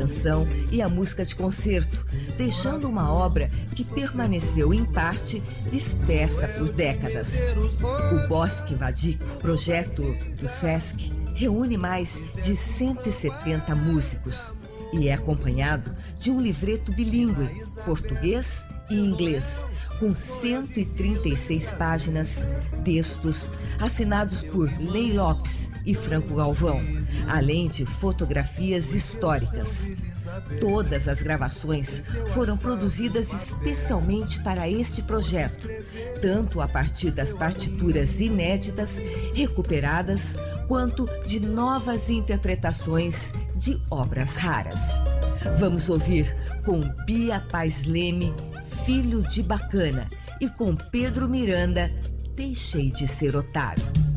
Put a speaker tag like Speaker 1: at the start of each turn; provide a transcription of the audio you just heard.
Speaker 1: canção e a música de concerto, deixando uma obra que permaneceu, em parte, dispersa por décadas. O Bosque Vadico, projeto do Sesc, reúne mais de 170 músicos e é acompanhado de um livreto bilíngue, português e inglês, com 136 páginas, textos assinados por Lei Lopes e Franco Galvão, além de fotografias históricas. Todas as gravações foram produzidas especialmente para este projeto, tanto a partir das partituras inéditas recuperadas, quanto de novas interpretações de obras raras. Vamos ouvir com Bia Paz Leme, Filho de Bacana, e com Pedro Miranda, Deixei de Ser Otário.